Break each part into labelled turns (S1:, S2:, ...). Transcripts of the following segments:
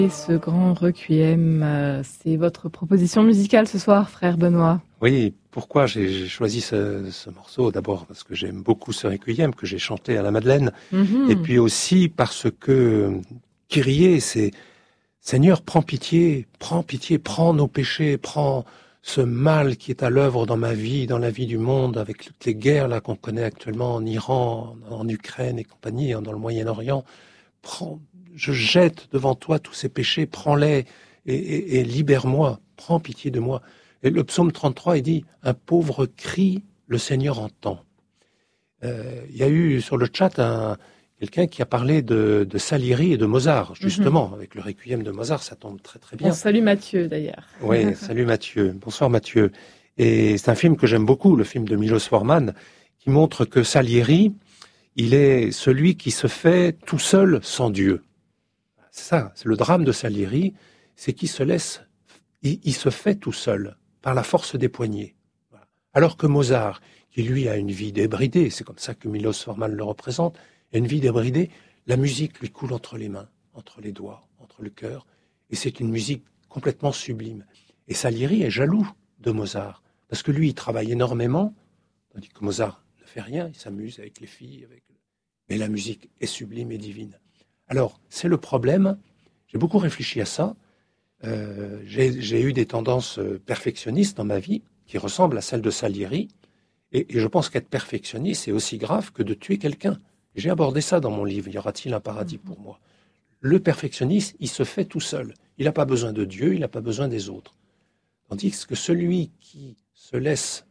S1: Et ce grand requiem, c'est votre proposition musicale ce soir, frère Benoît.
S2: Oui, pourquoi j'ai choisi ce morceau? D'abord parce que j'aime beaucoup ce requiem que j'ai chanté à la Madeleine, et puis aussi parce que Kyrie, c'est Seigneur, prends pitié, prends nos péchés, prends ce mal qui est à l'œuvre dans ma vie, dans la vie du monde, avec toutes les guerres là qu'on connaît actuellement en Iran, en Ukraine et compagnie, dans le Moyen-Orient. Je jette devant toi tous ces péchés, prends-les et libère-moi, prends pitié de moi. Et le psaume 33, il dit « Un pauvre crie, le Seigneur entend ». Il y a eu sur le chat quelqu'un qui a parlé de Salieri et de Mozart, justement, avec le requiem de Mozart, ça tombe très très bien.
S1: On salue Mathieu d'ailleurs.
S2: Oui, salut Mathieu. Bonsoir Mathieu. Et c'est un film que j'aime beaucoup, le film de Milos Forman, qui montre que Salieri, il est celui qui se fait tout seul sans Dieu. C'est ça, c'est le drame de Salieri, c'est qu'il se laisse, il se fait tout seul, par la force des poignets. Voilà. Alors que Mozart, qui lui a une vie débridée, c'est comme ça que Milos Forman le représente, il a une vie débridée, la musique lui coule entre les mains, entre les doigts, entre le cœur, et c'est une musique complètement sublime. Et Salieri est jaloux de Mozart, parce que lui, il travaille énormément, tandis que Mozart ne fait rien, il s'amuse avec les filles, mais la musique est sublime et divine. Alors, c'est le problème, j'ai beaucoup réfléchi à ça, j'ai eu des tendances perfectionnistes dans ma vie, qui ressemblent à celles de Salieri, et je pense qu'être perfectionniste, c'est aussi grave que de tuer quelqu'un. J'ai abordé ça dans mon livre, Y aura-t-il un paradis pour moi? Le perfectionniste, il se fait tout seul. Il n'a pas besoin de Dieu, il n'a pas besoin des autres. Tandis que celui qui se laisse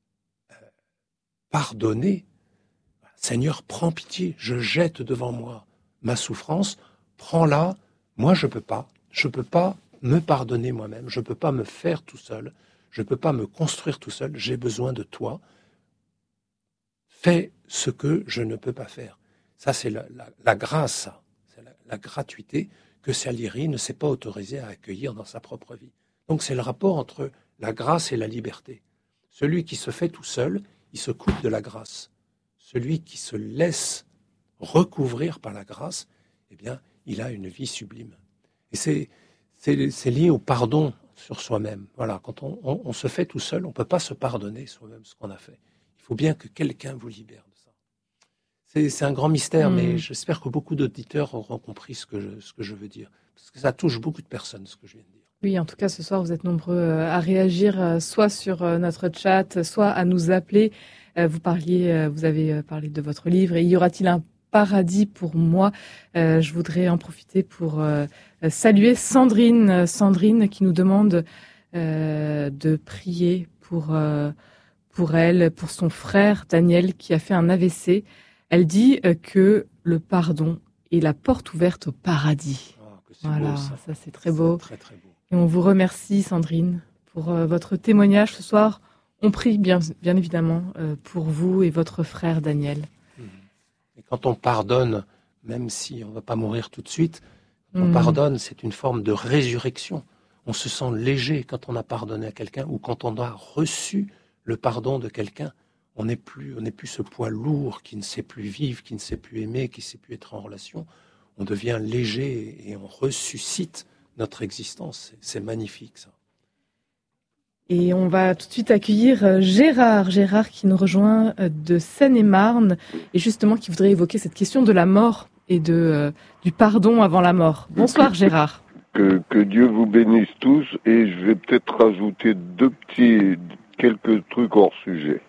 S2: pardonner, Seigneur, prends pitié, je jette devant moi ma souffrance, prends-la, moi je peux pas me pardonner moi-même, je peux pas me faire tout seul, je peux pas me construire tout seul, j'ai besoin de toi, fais ce que je ne peux pas faire. Ça c'est la grâce, ça. C'est la gratuité que Salieri ne s'est pas autorisé à accueillir dans sa propre vie. Donc c'est le rapport entre la grâce et la liberté. Celui qui se fait tout seul, il se coupe de la grâce. Celui qui se laisse recouvrir par la grâce, eh bien, il a une vie sublime. Et c'est lié au pardon sur soi-même. Voilà, quand on se fait tout seul, on ne peut pas se pardonner soi-même ce qu'on a fait. Il faut bien que quelqu'un vous libère de ça. C'est un grand mystère, mais j'espère que beaucoup d'auditeurs auront compris ce que je veux dire. Parce que ça touche beaucoup de personnes, ce que je viens de dire.
S1: Oui, en tout cas, ce soir, vous êtes nombreux à réagir, soit sur notre chat, soit à nous appeler. Vous avez parlé de votre livre. Et y aura-t-il un paradis pour moi? Je voudrais en profiter pour saluer Sandrine qui nous demande de prier pour elle, pour son frère Daniel qui a fait un AVC. Elle dit que le pardon est la porte ouverte au paradis.
S2: Voilà, beau,
S1: ça c'est très beau.
S2: Très, très beau.
S1: Et on vous remercie, Sandrine, pour votre témoignage ce soir. On prie bien évidemment pour vous et votre frère Daniel.
S2: Et quand on pardonne, même si on ne va pas mourir tout de suite, quand on pardonne, c'est une forme de résurrection. On se sent léger quand on a pardonné à quelqu'un ou quand on a reçu le pardon de quelqu'un. On n'est plus ce poids lourd qui ne sait plus vivre, qui ne sait plus aimer, qui ne sait plus être en relation. On devient léger et on ressuscite notre existence. C'est magnifique, ça.
S1: Et on va tout de suite accueillir Gérard qui nous rejoint de Seine-et-Marne et justement qui voudrait évoquer cette question de la mort et du pardon avant la mort. Bonsoir Gérard.
S3: Que Dieu vous bénisse tous et je vais peut-être rajouter quelques trucs hors sujet,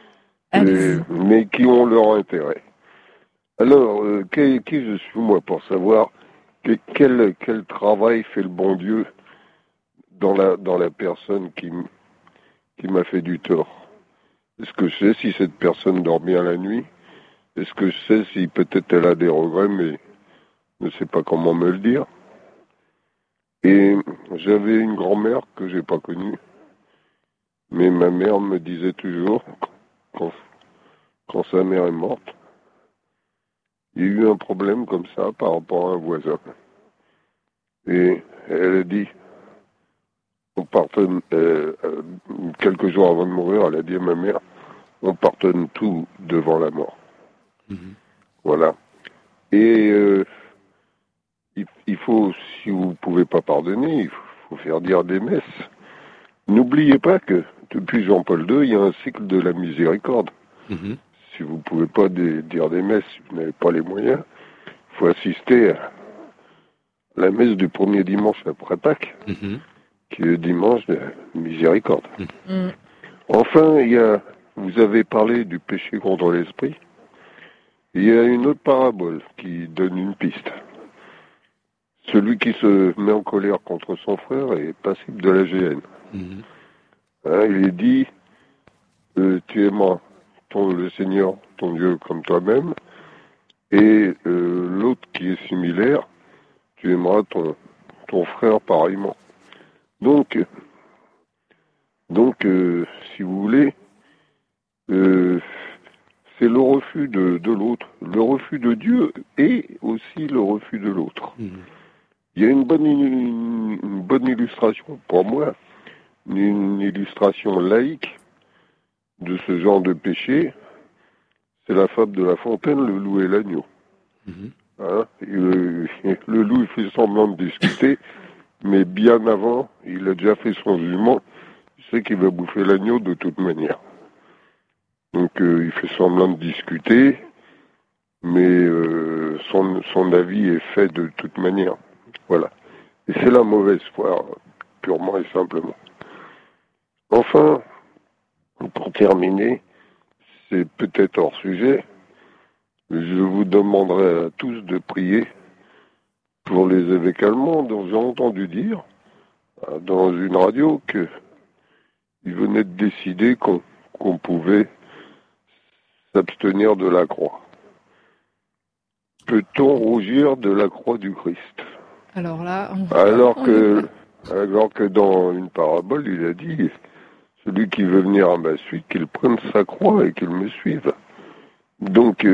S3: mais qui ont leur intérêt. Alors, qui je suis moi pour savoir quel travail fait le bon Dieu dans la personne qui m'a fait du tort? Est-ce que je sais si cette personne dort bien la nuit? Est-ce que je sais si peut-être elle a des regrets, mais je ne sais pas comment me le dire? Et j'avais une grand-mère que j'ai pas connue, mais ma mère me disait toujours, quand sa mère est morte, il y a eu un problème comme ça par rapport à un voisin. Et elle a dit, on pardonne, quelques jours avant de mourir, elle a dit à ma mère, on pardonne tout devant la mort. Voilà. Et il il faut, si vous ne pouvez pas pardonner, il faut faire dire des messes. N'oubliez pas que depuis Jean-Paul II, il y a un cycle de la miséricorde.
S2: Mhm.
S3: Si vous ne pouvez pas dire des messes, si vous n'avez pas les moyens, il faut assister à la messe du premier dimanche après Pâques, qui est le dimanche de miséricorde. Enfin, vous avez parlé du péché contre l'esprit. Il y a une autre parabole qui donne une piste. Celui qui se met en colère contre son frère est passible de la géhenne. Il est dit, tu aimeras le Seigneur, ton Dieu, comme toi-même, et l'autre qui est similaire, tu aimeras ton frère pareillement. Donc, si vous voulez, c'est le refus de l'autre, le refus de Dieu et aussi le refus de l'autre. Il y a une bonne illustration pour moi, une illustration laïque de ce genre de péché, c'est la fable de La Fontaine, le loup et l'agneau. Le loup il fait semblant de discuter, mais bien avant, il a déjà fait son jugement, il sait qu'il va bouffer l'agneau de toute manière. Donc il fait semblant de discuter, mais son avis est fait de toute manière. Voilà. Et c'est la mauvaise foi, purement et simplement. Enfin, pour terminer, c'est peut-être hors sujet, je vous demanderai à tous de prier pour les évêques allemands dont j'ai entendu dire dans une radio qu'ils venaient de décider qu'on pouvait s'abstenir de la croix. Peut-on rougir de la croix du Christ?
S1: Alors là...
S3: Alors que dans une parabole, il a dit, celui qui veut venir à ma suite, qu'il prenne sa croix et qu'il me suive. Donc,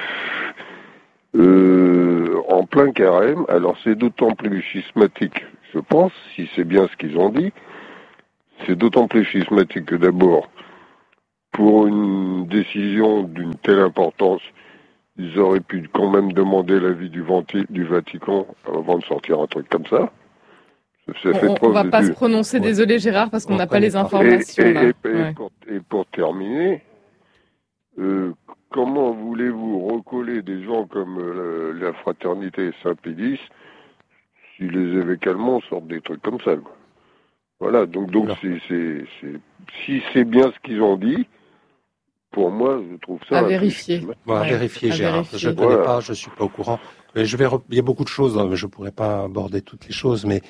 S3: en plein carême, alors c'est d'autant plus schismatique, je pense, si c'est bien ce qu'ils ont dit, c'est d'autant plus schismatique que d'abord, pour une décision d'une telle importance, ils auraient pu quand même demander l'avis du Vatican avant de sortir un truc comme ça.
S1: On ne va pas se prononcer, désolé Gérard, parce qu'on n'a pas les informations.
S3: Et pour terminer, comment voulez-vous recoller des gens comme la Fraternité Saint-Pédis si les évêques allemands sortent des trucs comme ça, quoi. Voilà, donc si c'est bien ce qu'ils ont dit, pour moi, je trouve ça...
S1: À vérifier.
S2: À vérifier, Gérard. Je ne connais pas, je ne suis pas au courant. Mais il y a beaucoup de choses, hein, je ne pourrais pas aborder toutes les choses, mais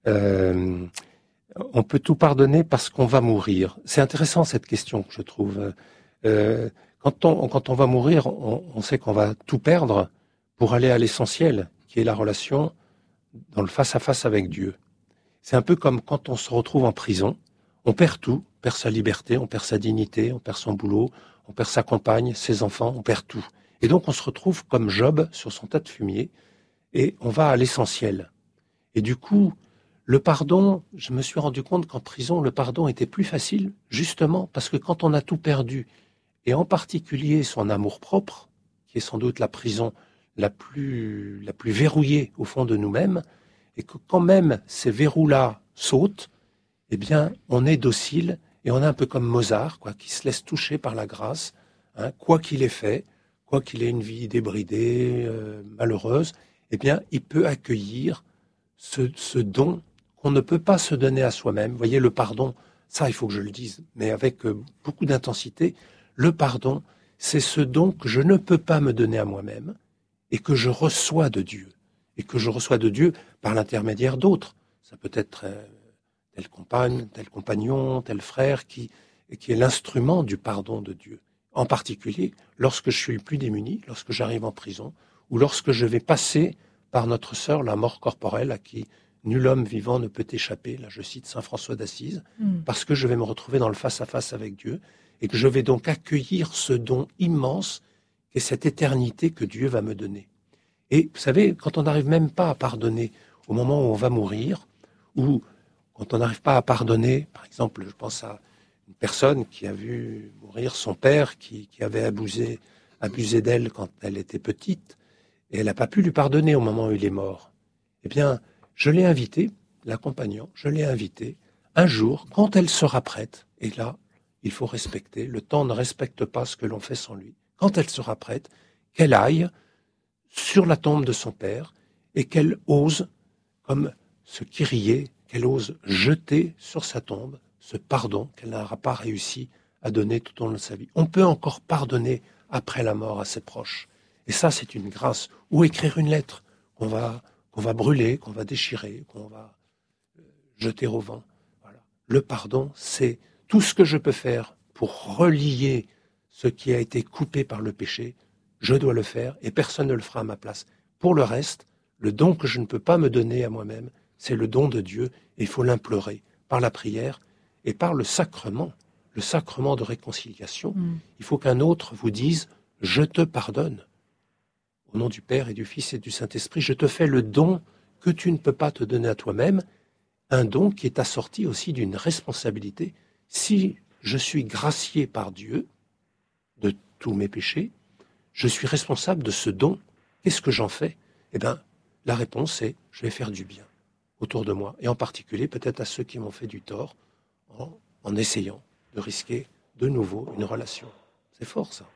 S2: on peut tout pardonner parce qu'on va mourir. C'est intéressant cette question, je trouve. Quand on va mourir, on sait qu'on va tout perdre pour aller à l'essentiel, qui est la relation dans le face-à-face avec Dieu. C'est un peu comme quand on se retrouve en prison, on perd tout, on perd sa liberté, on perd sa dignité, on perd son boulot, on perd sa compagne, ses enfants, on perd tout. Et donc on se retrouve comme Job sur son tas de fumier et on va à l'essentiel. Et du coup, le pardon, je me suis rendu compte qu'en prison, le pardon était plus facile, justement parce que quand on a tout perdu, et en particulier son amour-propre, qui est sans doute la prison la plus verrouillée au fond de nous-mêmes, et que quand même ces verrous-là sautent, eh bien, on est docile et on est un peu comme Mozart, quoi, qui se laisse toucher par la grâce, hein, quoi qu'il ait fait, quoi qu'il ait une vie débridée, malheureuse, eh bien, il peut accueillir ce don qu'on ne peut pas se donner à soi-même. Vous voyez, le pardon, ça, il faut que je le dise, mais avec beaucoup d'intensité, le pardon, c'est ce don que je ne peux pas me donner à moi-même et que je reçois de Dieu. Et que je reçois de Dieu par l'intermédiaire d'autres. Ça peut être telle compagne, tel compagnon, tel frère qui est l'instrument du pardon de Dieu. En particulier, lorsque je suis plus démuni, lorsque j'arrive en prison, ou lorsque je vais passer par notre sœur, la mort corporelle, à qui nul homme vivant ne peut échapper, là je cite saint François d'Assise, parce que je vais me retrouver dans le face-à-face avec Dieu, et que je vais donc accueillir ce don immense qu'est cette éternité que Dieu va me donner. Et vous savez, quand on n'arrive même pas à pardonner au moment où on va mourir, ou quand on n'arrive pas à pardonner, par exemple, je pense à une personne qui a vu mourir son père, qui avait abusé d'elle quand elle était petite, et elle n'a pas pu lui pardonner au moment où il est mort. Eh bien, je l'ai invitée, l'accompagnant, je l'ai invitée un jour, quand elle sera prête, et là, il faut respecter, le temps ne respecte pas ce que l'on fait sans lui, quand elle sera prête, qu'elle aille sur la tombe de son père et qu'elle ose, comme ce Kyrie, qu'elle ose jeter sur sa tombe ce pardon qu'elle n'aura pas réussi à donner tout au long de sa vie. On peut encore pardonner après la mort à ses proches. Et ça, c'est une grâce. Ou écrire une lettre qu'on va brûler, qu'on va déchirer, qu'on va jeter au vent. Voilà. Le pardon, c'est tout ce que je peux faire pour relier ce qui a été coupé par le péché. Je dois le faire et personne ne le fera à ma place. Pour le reste, le don que je ne peux pas me donner à moi-même, c'est le don de Dieu et il faut l'implorer par la prière et par le sacrement de réconciliation. Il faut qu'un autre vous dise « Je te pardonne ». Au nom du Père et du Fils et du Saint-Esprit, je te fais le don que tu ne peux pas te donner à toi-même, un don qui est assorti aussi d'une responsabilité. Si je suis gracié par Dieu de tous mes péchés, je suis responsable de ce don. Qu'est-ce que j'en fais? Eh bien, la réponse est je vais faire du bien autour de moi, et en particulier peut-être à ceux qui m'ont fait du tort, en essayant de risquer de nouveau une relation. C'est fort, ça.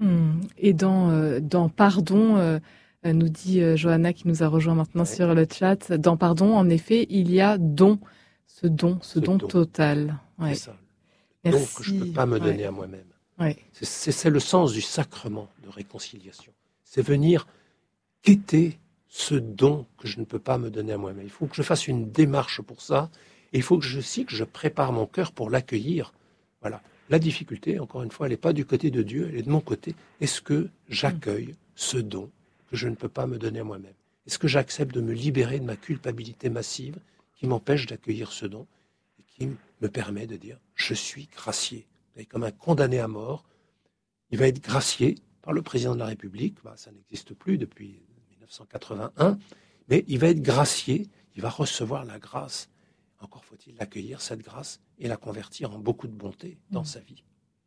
S1: Et dans Pardon, nous dit Johanna qui nous a rejoint maintenant sur le chat, dans Pardon, en effet, il y a don, ce don total. Ouais.
S2: C'est ça. Le don que je ne peux pas me donner à moi-même.
S1: Ouais.
S2: C'est le sens du sacrement de réconciliation. C'est venir quitter ce don que je ne peux pas me donner à moi-même. Il faut que je fasse une démarche pour ça, et il faut que je prépare mon cœur pour l'accueillir. Voilà. La difficulté, encore une fois, elle n'est pas du côté de Dieu, elle est de mon côté. Est-ce que j'accueille ce don que je ne peux pas me donner à moi-même? Est-ce que j'accepte de me libérer de ma culpabilité massive qui m'empêche d'accueillir ce don et qui me permet de dire « je suis gracié ». Et comme un condamné à mort, il va être gracié par le président de la République, ça n'existe plus depuis 1981, mais il va être gracié, il va recevoir la grâce. Encore faut-il accueillir cette grâce et la convertir en beaucoup de bonté dans sa vie.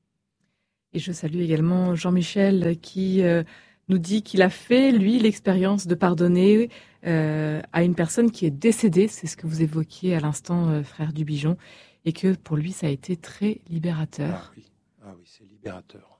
S1: Et je salue également Jean-Michel qui nous dit qu'il a fait, lui, l'expérience de pardonner à une personne qui est décédée, c'est ce que vous évoquiez à l'instant, frère Dubigeon, et que pour lui, ça a été très libérateur.
S2: Ah oui, c'est libérateur.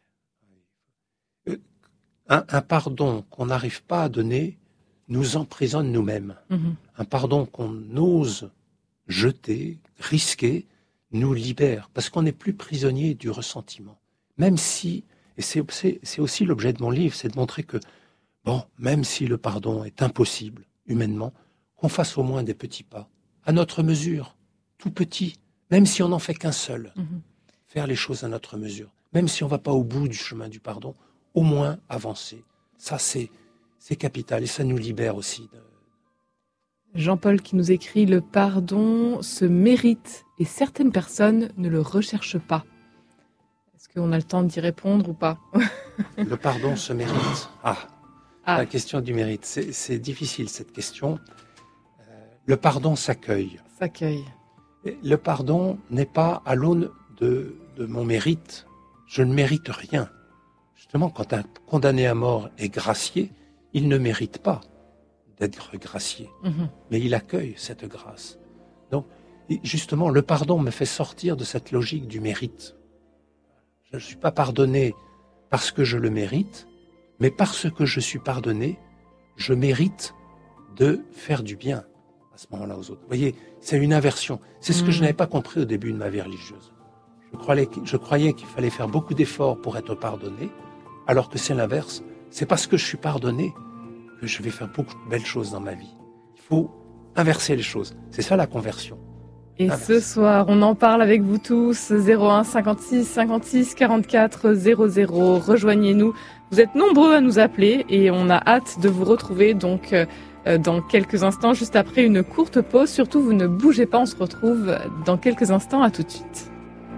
S2: Un pardon qu'on n'arrive pas à donner nous emprisonne nous-mêmes. Un pardon qu'on ose jeter, risquer, nous libère, parce qu'on n'est plus prisonnier du ressentiment. Même si, et c'est aussi l'objet de mon livre, c'est de montrer que, même si le pardon est impossible, humainement, qu'on fasse au moins des petits pas, à notre mesure, tout petit, même si on n'en fait qu'un seul, faire les choses à notre mesure, même si on ne va pas au bout du chemin du pardon, au moins avancer. Ça, c'est capital, et ça nous libère aussi.
S1: Jean-Paul qui nous écrit « Le pardon se mérite et certaines personnes ne le recherchent pas ». Est-ce qu'on a le temps d'y répondre ou pas?
S2: Le pardon se mérite. La question du mérite, c'est difficile cette question. Le pardon s'accueille. Le pardon n'est pas à l'aune de mon mérite. Je ne mérite rien. Justement, quand un condamné à mort est gracié, il ne mérite pas d'être gracié, mais il accueille cette grâce. Donc, justement, le pardon me fait sortir de cette logique du mérite. Je ne suis pas pardonné parce que je le mérite, mais parce que je suis pardonné, je mérite de faire du bien à ce moment-là aux autres. Vous voyez, c'est une inversion. C'est ce que je n'avais pas compris au début de ma vie religieuse. Je croyais qu'il fallait faire beaucoup d'efforts pour être pardonné, alors que c'est l'inverse. C'est parce que je suis pardonné que je vais faire beaucoup de belles choses dans ma vie. Il faut inverser les choses. C'est ça la conversion.
S1: Et ce soir, on en parle avec vous tous, 01 56 56 44 00. Rejoignez-nous. Vous êtes nombreux à nous appeler et on a hâte de vous retrouver donc dans quelques instants, juste après une courte pause. Surtout, vous ne bougez pas, on se retrouve dans quelques instants. À tout de suite.